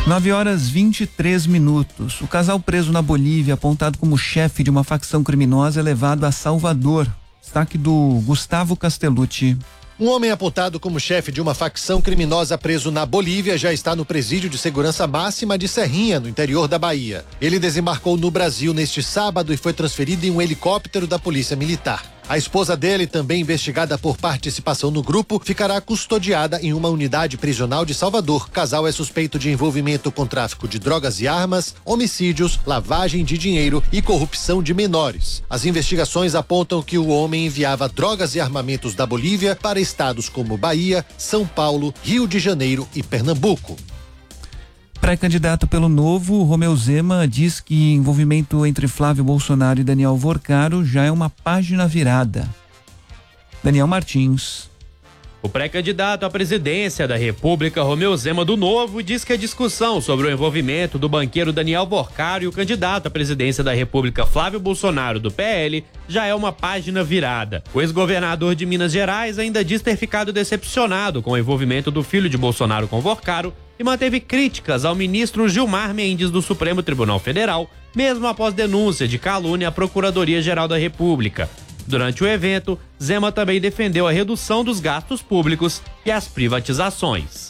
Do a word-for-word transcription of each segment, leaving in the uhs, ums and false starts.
nove horas e vinte e três minutos. O casal preso na Bolívia, apontado como chefe de uma facção criminosa, é levado a Salvador. Destaque do Gustavo Castellucci. Um homem apontado como chefe de uma facção criminosa preso na Bolívia já está no presídio de segurança máxima de Serrinha, no interior da Bahia. Ele desembarcou no Brasil neste sábado e foi transferido em um helicóptero da Polícia Militar. A esposa dele, também investigada por participação no grupo, ficará custodiada em uma unidade prisional de Salvador. O casal é suspeito de envolvimento com tráfico de drogas e armas, homicídios, lavagem de dinheiro e corrupção de menores. As investigações apontam que o homem enviava drogas e armamentos da Bolívia para estados como Bahia, São Paulo, Rio de Janeiro e Pernambuco. Pré-candidato pelo Novo, Romeu Zema diz que envolvimento entre Flávio Bolsonaro e Daniel Vorcaro já é uma página virada. Daniel Martins. O pré-candidato à presidência da República, Romeu Zema do Novo, diz que a discussão sobre o envolvimento do banqueiro Daniel Vorcaro e o candidato à presidência da República, Flávio Bolsonaro, do P L, já é uma página virada. O ex-governador de Minas Gerais ainda diz ter ficado decepcionado com o envolvimento do filho de Bolsonaro com Vorcaro e manteve críticas ao ministro Gilmar Mendes do Supremo Tribunal Federal, mesmo após denúncia de calúnia à Procuradoria-Geral da República. Durante o evento, Zema também defendeu a redução dos gastos públicos e as privatizações.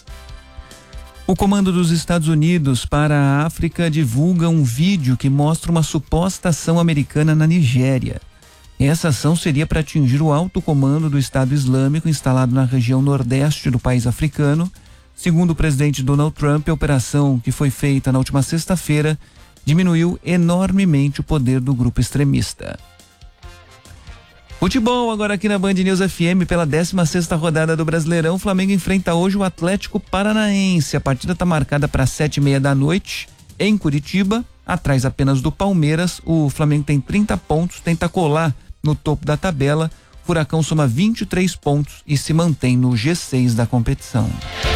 O Comando dos Estados Unidos para a África divulga um vídeo que mostra uma suposta ação americana na Nigéria. Essa ação seria para atingir o alto comando do Estado Islâmico instalado na região nordeste do país africano. Segundo o presidente Donald Trump, a operação que foi feita na última sexta-feira diminuiu enormemente o poder do grupo extremista. Futebol agora aqui na Band News F M pela décima sexta rodada do Brasileirão. O Flamengo enfrenta hoje o Atlético Paranaense. A partida está marcada para sete e meia da noite em Curitiba. Atrás apenas do Palmeiras. O Flamengo tem trinta pontos, tenta colar no topo da tabela. O Furacão soma vinte e três pontos e se mantém no G seis da competição.